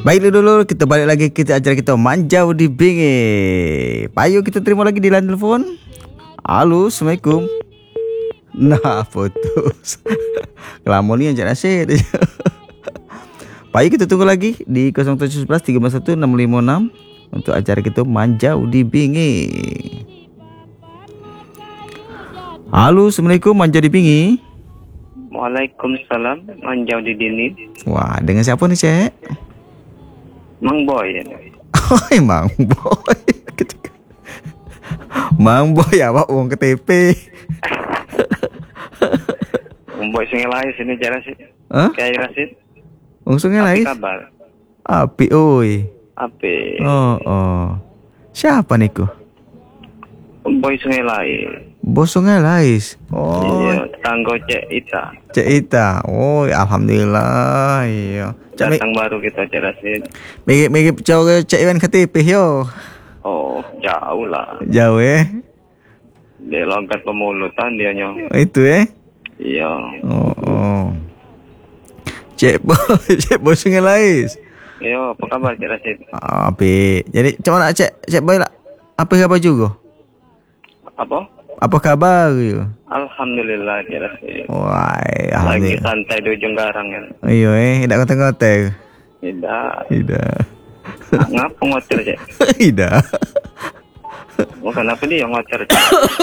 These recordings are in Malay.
Baik dulu, kita balik lagi kita acara kita Manjau di Bingi. Payu kita terima lagi di line telefon. Halo, Assalamualaikum. Nah, putus. Kelamun ni Encik Rashid. Payu kita tunggu lagi di 0711 351 656 untuk acara kita Manjau di Bingi. Halo, Assalamualaikum, Manjau di Bingi. Waalaikumsalam, Manjau di Dini. Wah, dengan siapa nih, Cek? Mang Boy. Oi, Mang Boy. Mang Boy awak uang KTP. Mang Boy Sungai Lais ini jalan sih. Hah? Kayak Rasid. Uang Sungai Lais? Apa kabar? Api, oi. Api. Oh. Siapa niku? Mang Boy Sungai Lais. Bos Sungai Lais. Oh. Iya, tanggo Cek Ita. Cek Ita. Oh, alhamdulillah. Iya. Datang baru kita Cek Rasid. Mirip-mirip cara Cek Iwan KTP yo. Oh, jauh lah. Jauh Dia longkat pemulutan dia nyo. Itu Iya. Oh. Cek Bos Sungai Lais. Iya, apa kabar Cek Rasid? Api. Jadi macam mana Cek Boy lah? Apa khabar juga? Apa kabar you? Alhamdulillah Cek Rasid. Wah, Lagi alhamdulillah. santai di ujung garang kan. Iya tidak ngotel-ngotel. Tidak. Ngapa ngotor Cek? Tidak. Bukan apa dia yang ngotor Cek?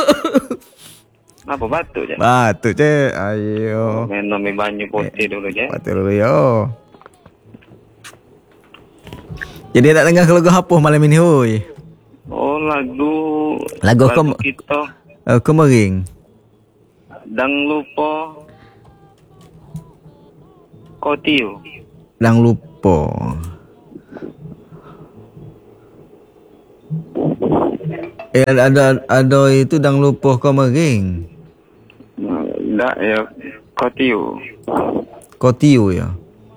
Apa batu Cek? Batu Cek. Ayo. Minum banyu putih dulu Cek. Batu dulu yo. Jadi tak dengar lagu apa malam ini hoi? Oh lagu kita Kemering. Dang lupa Kotiu. Dang lupa. Ada itu dang lupa Kemering. Enggak ya Kotiu. Kotiu ya.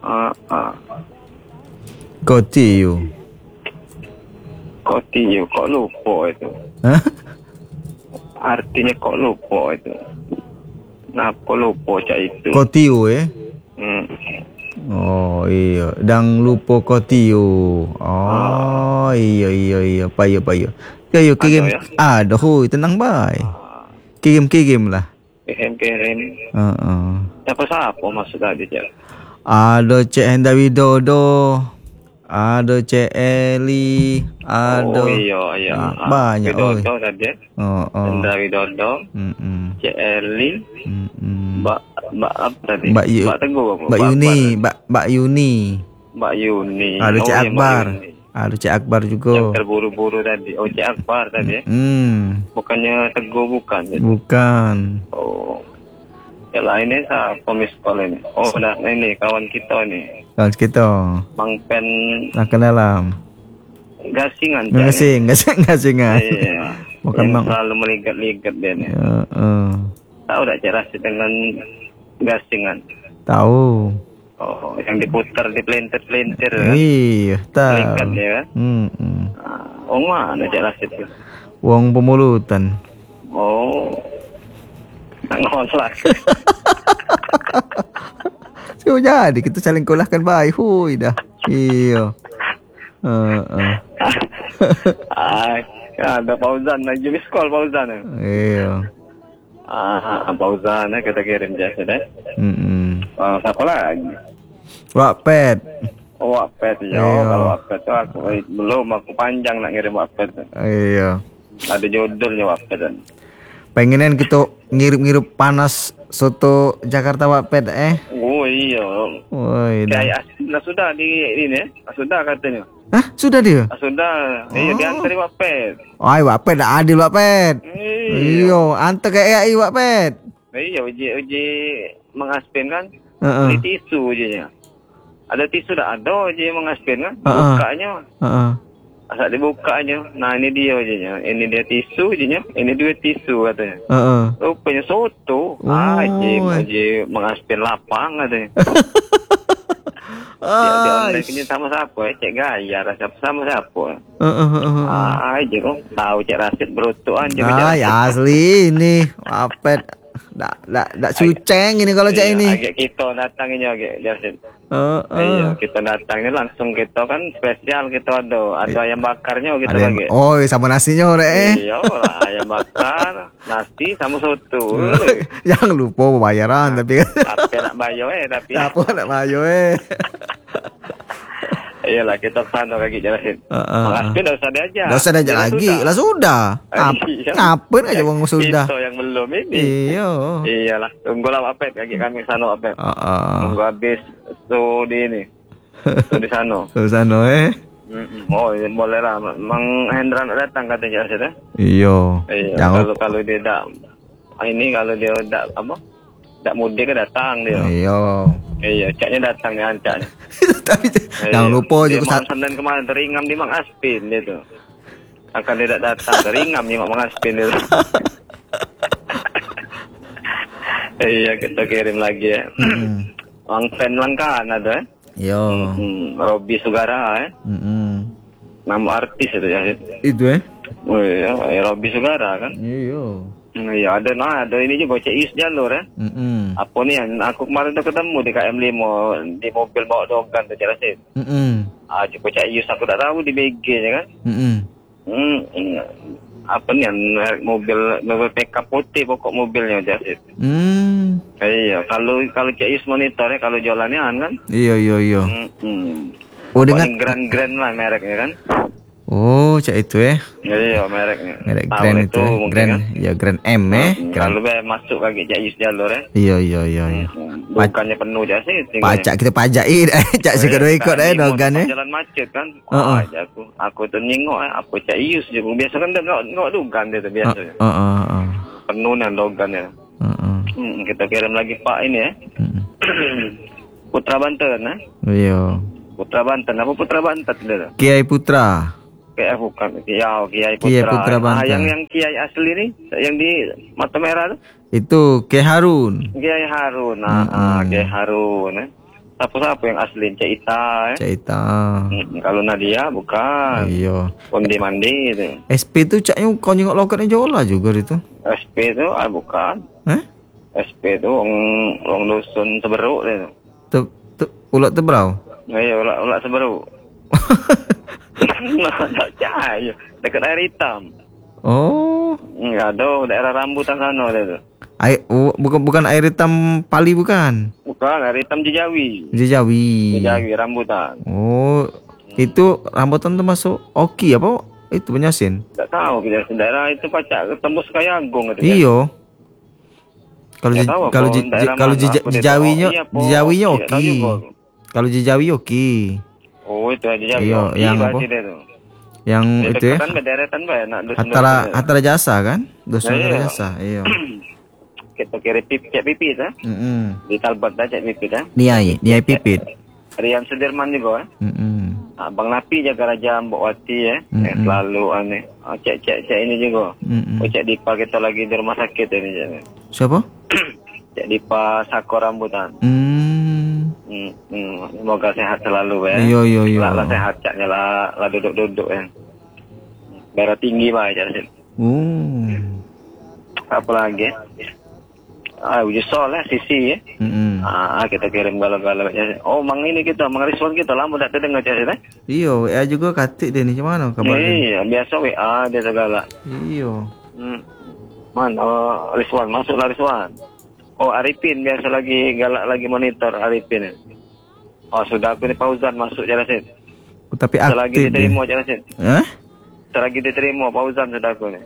Kotiu. Kotiu kok lupa itu. Hah? Artinya kok lupa itu. Kenapa lupa Cak itu? Kotiu Oh iya, dang lupa Kotiu. Oh iya. Payo. Kayo kirim. Ada hoi, tenang baik. Kirim lah. Kirim. Siapa maksud tadi Cak? Ada Cek Henda Widodo. Ada Cek Eli. Ada. Oh iya. Banyak Widodo tadi. Henda Widodo. Cek Eli. Mbak apa tadi? Mbak Teguh apa? Mbak Yuni. Ada Cek Akbar. Ada Cek Akbar juga. Yang terburu-buru tadi. Oh Cek Akbar tadi. Bukannya Teguh bukan? Bukan. Oh. Yang lainnya siapa miss call ini? Oh nah ini kawan kita nih. Kawan kita. Mang Pen. Nak dalam. Gasingan. Gasingan. Iya. Bukan yang Mang. selalu meligat-ligat dia nih. Tahu tak Cik Rasid dengan gasingan? Tahu. Oh, yang diputar di pelintir-pelintir. Iya, tahu. Meligat dia kan? Oh mana Cik Rasid tu? Wong Pemulutan. Oh. Nangolak. So jadi kita saling kolahkan baik. Hui dah. Iya. Ada Fauzan lagi miss call Fauzan. Iya. Fauzan kita kirim jasa deh. Siapa lagi? Wattpad. Oh Wattpad ya. Kalau Wattpad tu aku panjang nak ngirim Wattpad. Iya. Ada judulnya Wattpad. Pengenan kita ngirup panas soto Jakarta Wattpad Oh iya. Woi dah. Kayak sudah di ini sudah katanya. Hah? Sudah dia? Sudah. Iya diantar di Wattpad. Oh, Wattpad dah adil Wattpad. Iya, antar ke AI Wattpad. Iya, uji mengaspin kan? Di tisu ujinya. Ada tisu dah ada uji mengaspin kan? Bukanya. Asal dibukanya. Nah, ini dia ujinya. Ini dia tisu ujinya. Ini dua tisu katanya. Rupanya soto. Uji mengaspin lapang katanya. Dia online sama siapa Cek Gaya sama siapa aja kok tahu Cek Rasid berutuan asli ini Wattpad Dak suceng ini kalau cak ini. Agak kita datang ini agak Jasin. Iya, kita datang ini langsung kita kan spesial kita ada ayam bakarnya kita bagi. Oh, sama nasinya ore. Iya, ayam bakar, nasi sama soto. Jangan lupa bayaran tapi kan. Tapi nak bayo tapi. Apa nak bayo Iyalah kita sana kaki jelasin. Makasih dah usah diajar. Dah usah diajar lagi. Lah sudah. Ngapain aja wong sudah. Itu yang belum ini. Iya. Iyalah. Tunggulah Apet kaki kami sana Apet. Tunggu habis so di ini. So di sana. So sana Oh, boleh lah. Mang Hendra nak datang katanya jelasin Iya. Kalau dia tak ini kalau dia tak apa? Tak mudik ke datang dia. Iya, caknya datang nih ancaknya. Tapi jangan lupa juga Senin kemarin teringam di Mang Aspin dia tuh. Akan dia tak datang teringam di Mang Aspin dia. Iya, kita kirim lagi ya. Ang fan langkaan ada. Iya. Robby Sugara Nama artis itu ya. Itu Oh iya, Robby Sugara kan. Iya ada ini juga Cik jalur Apa nih yang aku kemarin tuh ketemu di KM5 di mobil bawa dogan tuh jelasin. Jika Cik Yus aku tak tahu di BG ya kan. Apa nih yang mobil pickup putih pokok mobilnya jelasin. Iya kalau Cik Yus monitor ya kalau jualannya kan. Iya. Oh dengan grand lah mereknya kan. Oh, cak itu Iya, mereknya. Merek Grand itu. Grand, kan? Ya Grand M Kalau masuk lagi Jais jalur Iya. Bukannya penuh aja sih. Pajak kita pajakin. Cak juga dua ikut dogan Jalan macet kan. Aku tuh nyingok apa Cak Ius juga biasa kan nggak dogan dia tuh biasanya. Penuh nih dogan ya. Kita kirim lagi Pak ini ya. Putra Banten Iya. Putra Banten apa Putra Banten dia? Kiai Putra. Bukan. Kiai Putra Banten. Yang Kiai asli nih, yang di Mata Merah tuh. Itu Kiai Harun. Kiai Harun. Kiai Harun. Siapa yang asli? Cik Ita. Kalau Nadia bukan. Iya. Kondi mandi itu. SP itu caknya kau nyengok lokatnya Jola juga itu. SP itu bukan. SP itu orang dusun Seberuk itu. Ulat Tebrau. Iya, ulat Seberuk. Tak cahaya dekat air hitam. Oh, enggak ada daerah rambutan sana ada. Bukan air hitam Pali bukan? Bukan, air hitam Jawi rambutan. Oh, itu rambutan termasuk Oki apa? Itu Penyasin? Tak tahu daerah itu pacak ketemu Sekayagung gitu. Iya. Kalau Jawinya Oki. Kalau Jawi Oki. Oh itu aja yang apa? Yang itu ya? Hatta Jasa kan? Dusun Hatta Jasa. Iya. Kita kira pipit di Talbot aja pipit Niai pipit. Rian Sudirman juga Abang Napi jaga Raja Mbok-Wati selalu aneh. Cek ini juga. Cek Dipa kita lagi di rumah sakit ini. Siapa? Cek Dipa Sako Rambutan. Semoga sehat selalu ya. Iya. Lah sehat caknya lah duduk ya. Darah tinggi Pak jadi. Apa lagi? Uji soal sisi ya. Kita kirim galau-galau ya. Oh, mang Rizwan kita lama tak terdengar cerita. Iya, WA juga katik dia ni macam mana kabar dia? Iya, biasa WA dia segala. Iya. Man, Rizwan masuklah Rizwan. Oh, Arifin biasa lagi galak lagi monitor Arifin. Oh, sudah aku ni Fauzan masuk jelasin. Tapi aktif. Lagi diterima jelasin. Lagi diterima Fauzan sudah aku ni.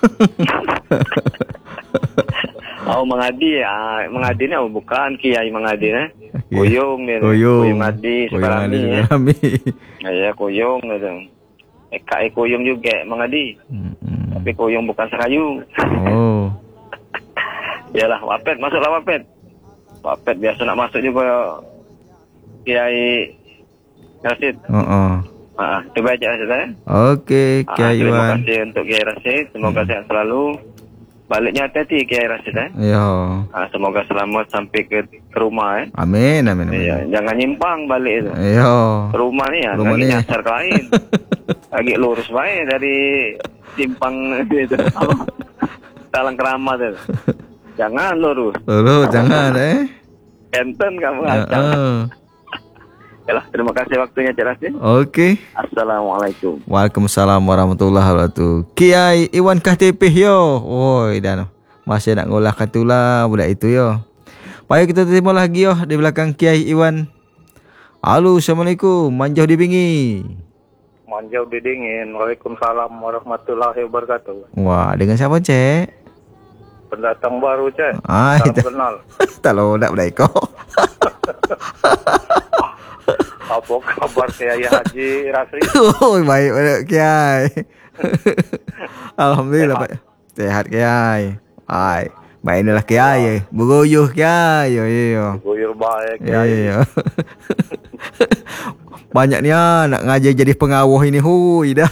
Oh, Mengadi Mengadi ni bukan Kiai Mengadi Kuyung ni. Kuyung Adi Sebarami. Ya, Kuyung tu. Kuyung juga Mengadi. Tapi Kuyung bukan Serayu. Oh. Yalah, Wapet masuklah Wapet. Wapet biasa nak masuk juga Kiai Rasid. Itu baca saja. Okey, Kiai Terima Wan. kasih untuk Kiai Rasid. Semoga sehat selalu. Baliknya hati-hati Kiai Rasid Ya. Semoga selamat sampai ke rumah Amin. Iya, jangan nyimpang balik itu. Ya. Rumah ni Rumah lagi ni. nyasar ke lain. Lagi lurus baik dari simpang itu. Talang Keramat itu. Jangan lurus. Lurus jangan Enten kamu ngacang. Yalah, terima kasih waktunya Cik Rasim. Oke. Assalamualaikum. Waalaikumsalam warahmatullahi wabarakatuh. Kiai Iwan KTP yo. Woi dan masih nak ngolah katula budak itu yo. Baik kita terima lagi yo di belakang Kiai Iwan. Halo, Assalamualaikum. Manjau di Bingi. Manjau di Dingin. Waalaikumsalam warahmatullahi wabarakatuh. Wah, dengan siapa, Cek? Pendatang baru, Cek. Salam kenal. Tak lodak budak iko. Apa kabar Kiai Haji Rasri? Oh, baik budak Kiai. Alhamdulillah, Pak. Sehat Kiai. Baik. Baik inilah Kiai. Beruyuh Kiai. Iya. Beruyuh baik Kiai. Iya. Banyak ni nak ngajar jadi pengawal ini hui dah.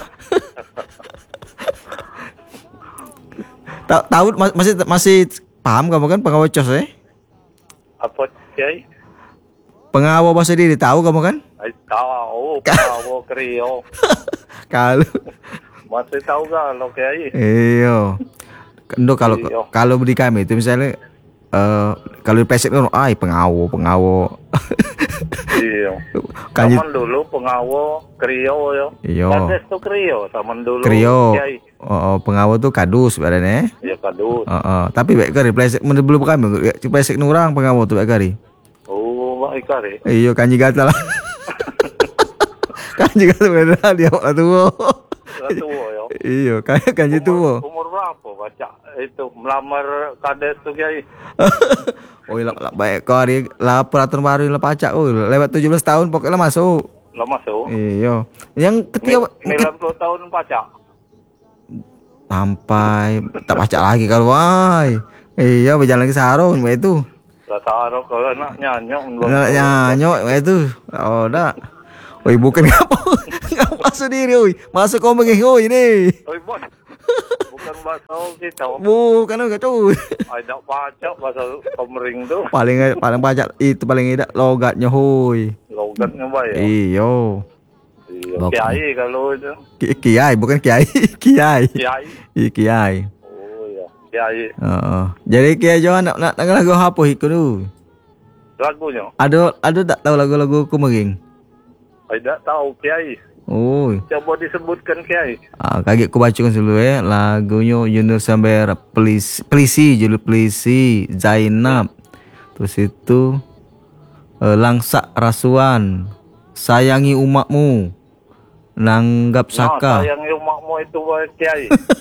Tahu masih paham kamu kan pengawal cos Apa Kiai? Pengawal bahasa diri tahu kamu kan? Tahu pengawal Krio. Kalau masih tahu kalau Kiai? Iya. Kalau di kami itu misalnya kalau di pesek kan pengawal. Iya. Zaman dulu pengawal Krio yo. Iya. Kades tuh Krio zaman dulu. Krio. Pengawal tuh kadus sebenarnya. Iya kadus. Tapi baik kari pesek belum kami pesek nurang pengawal tuh baik kari. Oh, baik kari. Iya kanji gatal lah. Kanji gatal beneran dia lah tua. Tua yo. Iya kanji tua. Umur berapa baca itu melamar kades tuh Kiai? Oh lah baik kari laporan baru lah pacak. Oh lewat 17 tahun pokoknya masuk. Lah masuk. Iya. Yang ketiga 90 tahun pacak. Sampai tak pacak lagi kalau wai. Iya berjalan ke sarung itu. Lah sarung kalau nak nyanyok. Nak nyanyok itu. Oh dah. Oi bukan apa. Ngapa sendiri oi. Masuk kau mengihui ni. Oi bos. Bukan bahasa kita. Bukan enggak tuh. Ada pacak bahasa Komering tuh. Paling pacak itu paling tidak logatnya hoi. Logatnya baik. Iyo. Kiai kalau itu. Kiai bukan Kiai. Kiai. Kiai. Kiai. Oh ya, Kiai. Jadi Kiai Johan nak lagu apa ikut tu? Lagunya? Ada tak tahu lagu-lagu Komering? Tidak tahu Kiai. Oh. Coba disebutkan Kiai. Kaget aku bacakan dulu lagunya Yunus Samber Pelisi judul Pelisi Zainab. Terus itu Langsak Rasuan Sayangi Umatmu Nanggap Saka. Sayangi umatmu itu Kiai.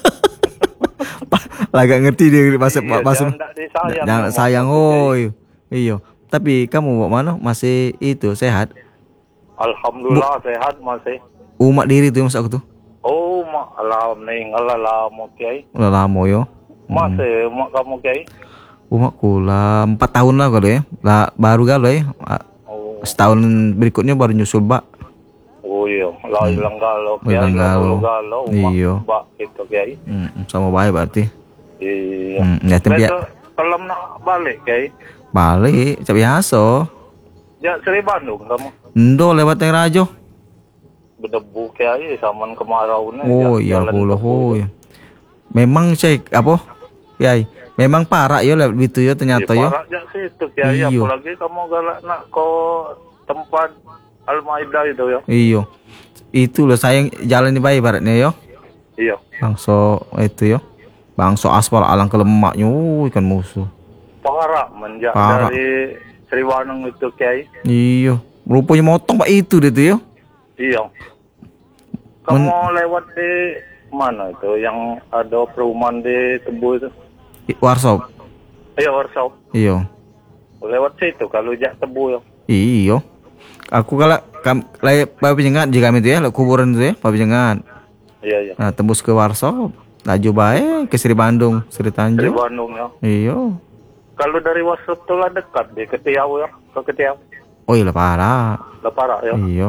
Lagak ngerti dia bahasa jangan sayang oi. Iya. Tapi kamu buat mana? Masih itu sehat? Alhamdulillah sehat masih. Umat diri tu yang masak aku tu. Oh, mak meninggal lama Kiai. Udah lama yo. Masih mak kamu Kiai? Umatku lah 4 tahun lah kalau lah baru kalau setahun berikutnya baru nyusul bak. Oh iya, lah hilang galau Kiai. Galau. Iya. Bak itu Kiai. Sama baik berarti. Iya. Ya tapi kalau nak balik Kiai. Balik, biasa. Ya Sri Bandung kamu. Ndo lewat yang Rajo. Berdebu Kiai zaman kemarau ni. Oh iya puluh. Memang cek apa? Kiai. Memang parah yo lewat itu yo ternyata yo. Parah jak situ Kiai. Apalagi kamu galak nak ke tempat Al-Maidah itu yo. Iya. Itu loh sayang jalan di bayi baratnya yo. Iya. Bangso itu yo. Bangso aspal alang ke lemaknya ikan musuh. Parah menjak dari Sriwanung itu Kiai. Iya. Rupanya motong pak itu dia tuh yo. Iya. Kamu lewat di mana itu yang ada perumahan di Tebu itu? Warshop. Iya Warshop. Iya. Lewat situ kalau jak Tebu yo. Iya. Aku kalau Pak Penyengat jika kami itu ya, kuburan itu ya, Pak Penyengat. Iya. Nah, tembus ke Warshop, laju baik ke Sri Bandung, Sri Tanjung. Sri Bandung ya. Iya. Kalau dari Warshop tuh lah dekat di Ketiau ya, ke Ketiau. Oh iya parah. Lah parah ya. Iya.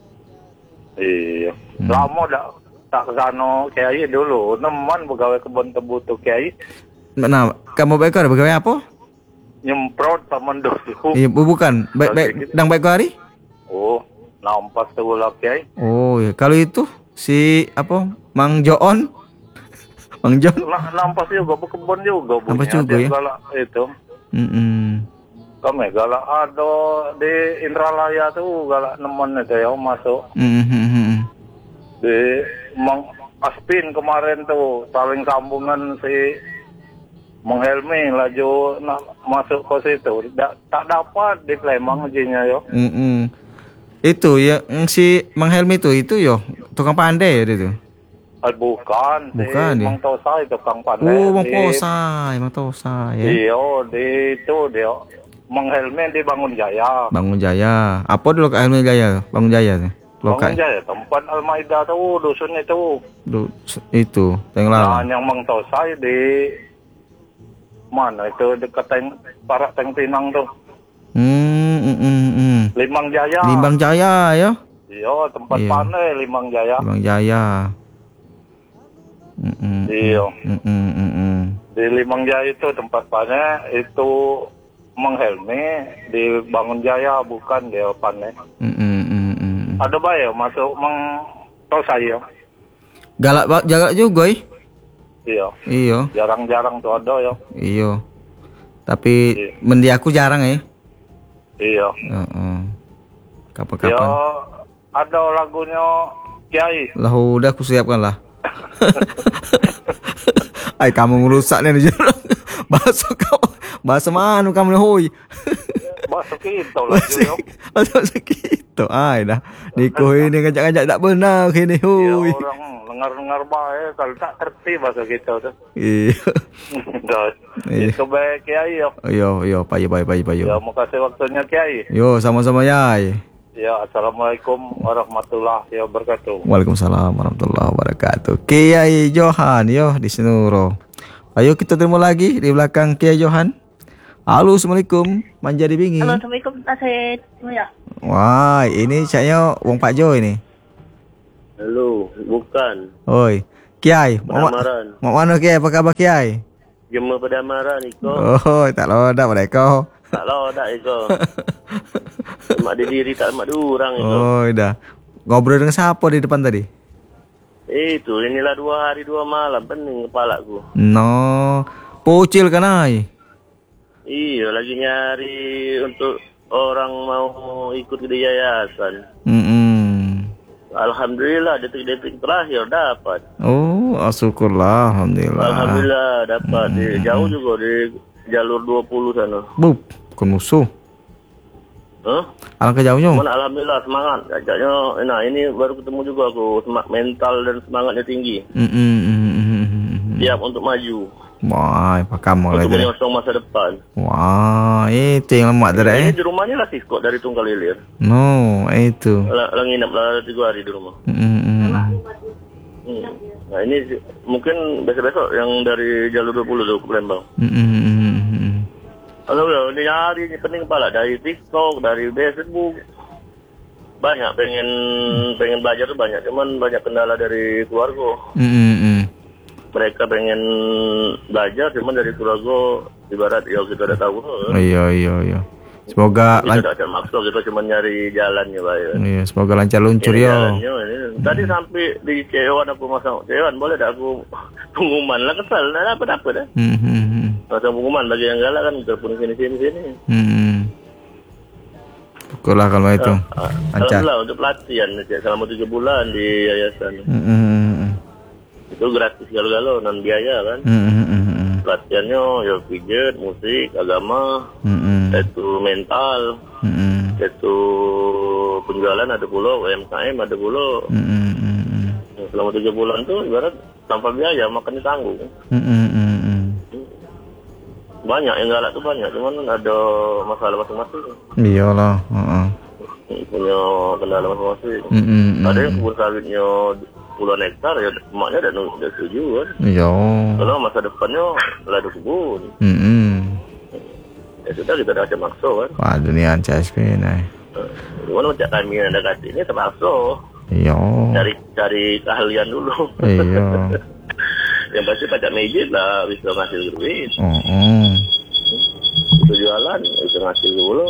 Iya. Lama tak kesana Kiai dulu. Neman pegawai kebun tebu tuh Kiai. Nah, kamu baik pegawai apa? Nyemprot taman dulu. Iya, bukan. Baik dang baik hari? Oh, nampak tuh lah Kiai. Oh iya. Kalau itu si apa? Mang Joon. Bang John. Nampas juga berkebun juga Nampas juga ya. Galak itu. Kami galak ada di Indralaya tuh galak nemen itu ya masuk. Di Mang Aspin kemarin tuh saling sambungan si Mang Helmi laju masuk ke situ. Tak dapat di Palembang ujinya yo. Itu ya si Mang Helmi itu yo tukang pandai ya itu. Bukan ya? Mang Tosai tukang pandai. Oh, Mang Tosai ya. Iya, di itu dia Mang Helmi di Bangun Jaya. Bangun Jaya. Apa dulu ke Helmi Jaya? Bangun Jaya tuh. Bangun Jaya tempat Al-Maida tuh dusun itu. Itu Tenggelam. Nah, yang Mang Tosai di mana itu dekat Parak Teng Pinang tuh. Limang Jaya ya. Iya, tempat panai Limang Jaya. Iya. Di Limang Jaya itu tempat panai itu Mang Helmi di Bangun Jaya bukan dia panai. Ada bae masuk Mang Tosai ya. Galak juga Iya. Jarang-jarang tuh ada ya. Iya. Tapi mendi aku jarang ya. Iya. Kapan-kapan. Ya ada lagunya Kiai. Lah udah aku siapkan lah. Ay kamu ngerusak nih bahasa mana kamu nih hoi. Bahasa kita lagi yo. Bahasa kita. Ay dah. Niko ini ngajak-ngajak tak benar ini hoi. Ya orang dengar-dengar bae kalau tak ngerti bahasa kita tuh. Iya. Itu baik Kiai yo. Yo, payo. Ya, makasih waktunya Kiai. Yo, sama-sama Yai. Ya, assalamualaikum warahmatullahi wabarakatuh. Waalaikumsalam warahmatullahi wabarakatuh. Kiai Johan yo di Senuro. Ayo kita terima lagi di belakang Kiai Johan. Halo, assalamualaikum. Manja di Bingi. Halo, assalamualaikum. Saya ya. Wah, ini saya Wong Pak Jo ini. Halo, bukan. Oi, Kiai. Pedamaran. Mau mana Kiai? Apa kabar Kiai? Jema Pedamaran Iko. Oh, tak lodak pada kau. Tak lodak Iko. Mak diri tak mak durang Iko. Oh, dah. Ngobrol dengan siapa di depan tadi? Itu, inilah 2 hari 2 malam pening kepalaku. No, pocil kan ai. Iya, lagi nyari untuk orang mau ikut ke yayasan. Alhamdulillah detik-detik terakhir dapat. Oh, syukurlah, alhamdulillah. Alhamdulillah dapat. Jauh juga di jalur 20 sana. Bup, ke musuh. Alangkah jauhnya. Alhamdulillah semangat. Ajaknya, nah ini baru ketemu juga aku. Mental dan semangatnya tinggi. Siap untuk maju. Wah, pakam untuk lagi. menyosong masa depan. Wah, itu yang lemak tadi. Ini di rumahnya lah kok dari Tunggal Ilir. No, itu. Lang nginap lah 3 hari di rumah. Nah ini mungkin besok-besok yang dari jalur 20 tuh ke Palembang. Alhamdulillah, ini hari ini pening kepala dari TikTok, dari Facebook. Banyak pengen belajar tuh banyak, cuman banyak kendala dari keluarga. Mereka pengen belajar, cuman dari keluarga ibarat ya kita udah tahu. Iya. Semoga kita ada maksud kita cuma nyari jalannya, Pak. Iya, semoga lancar luncur ya. Tadi sampai di Cewan aku masang Cewan, boleh dah aku pengumuman lah kesal, nah apa dah. Masang pengumuman bagi yang galak kan telepon sini. Syukurlah kalau itu. Lancar. Alhamdulillah untuk pelatihan selama 3 bulan di yayasan. Itu gratis galau-galau non biaya kan. Pelatihannya ya pijat, musik, agama, itu mental, itu penjualan ada pula, UMKM ada pula. Selama 3 bulan tuh ibarat tanpa biaya makan ditanggung. Banyak yang galak tuh banyak, cuman ada masalah masing-masing. Iyalah. Punya kendala masing-masing. Ada yang kebun sawitnya puluhan hektar ya emaknya udah setuju kan. Iya. Kalau masa depannya ladu kebun. Ya sudah kita dah makso kan. Wah dunia CSP nih. Gimana macam kami yang ada kasih ini termakso. Iya. Cari keahlian dulu. Iya. Yang pasti pada meja lah bisa ngasih duit. Itu jualan bisa ngasih dulu.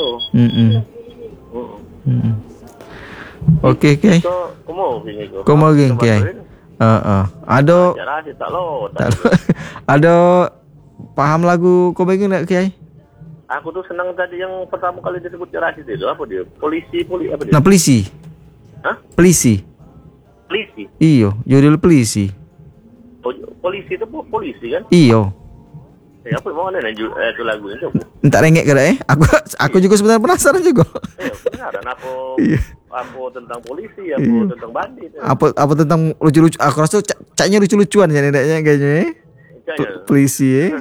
Oke. So, kamu gini kok. Kamu gini Kiai. Ada Cik Rashid tak lo. ada paham lagu kau bagi nak Kiai? Aku tuh senang tadi yang pertama kali disebut Cik Rashid itu. Apa dia? Polisi apa dia? Nah, polisi. Hah? Polisi. Polisi? Iyo, judul polisi. Polisi itu polisi kan? Iyo. Apa mau mana itu lagu itu? Entar rengek ke dah Aku juga sebenarnya penasaran juga. Penasaran apa tentang polisi, tentang bandit. Apa tentang lucu-lucu. Aku rasa caknya lucu-lucuan ya kayaknya. Polisi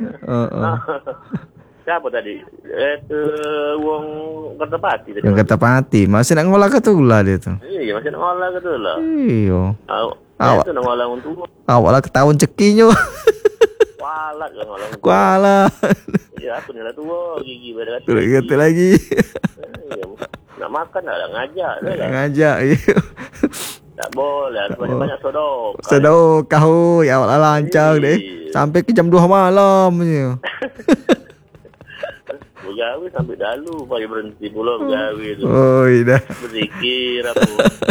Siapa tadi? Wong Kertapati tadi. Yang Kertapati. Masih nak ngolah ke tu lah dia tu. Iya, masih nak ngolah ke tu lah. Iyo. Awak tu nak ngolah untuk. Awak lah ketahuan cekinya. Kuala ke ngolah. Kuala. Ya, aku ni lah tua gigi pada kata. Kata lagi. Nak makan tak ngajak lah. Ngajak. Tak boleh, ada banyak sodok. Sodok kau, ya awak lah lancar deh. Sampai ke jam 2 malam je. Bergawe sampai dalu, pagi berhenti pula bergawe tu. Oh, dah. Berzikir apa.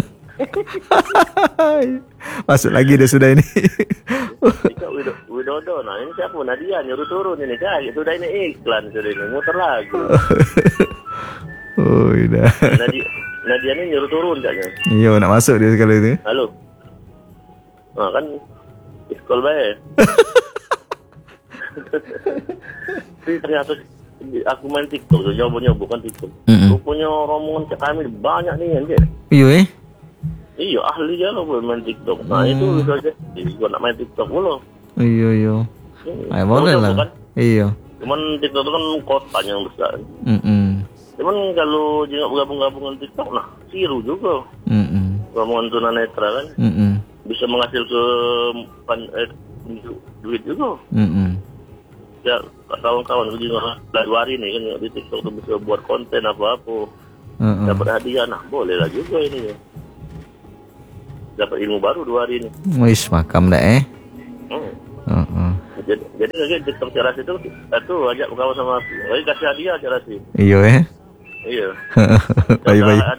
Masuk lagi dah sudah ini. Dekat Widodo, nah ini siapa? Nadia nyuruh turun ini cari. Sudah ini iklan sudah ini, muter lagu. Oh, dah. Nadia ni nyuruh turun katnya. Iya, nak masuk dia sekali tu. Halo. Kan iskol baik. Ternyata aku main TikTok tu, nyoba kan TikTok. Rupanya rombongan Cik Kamil banyak ni kan, Cik. Iya Iya, ahli je lah main TikTok. Nah, itu bisa je. Gua nak main TikTok pula. Iya. Ay, boleh lah. Kan? Iya. Cuman TikTok tu kan kotanya yang besar. Cuman kalau dia bergabung-gabung dengan TikTok, nah, siru juga. Rombongan tunanetra kan. Bisa menghasilkan duit juga. Ya, kawan-kawan juga lah 2 hari ni kan di TikTok tu bisa buat konten apa-apa. Dapat hadiah, nah boleh lah juga ini ya. Dapat ilmu baru 2 hari ni. Wis makam dah Jadi TikTok Cik Rashid itu ajak berkawan sama aku. Kasih hadiah Cik Rashid. Iya Iya. Baik.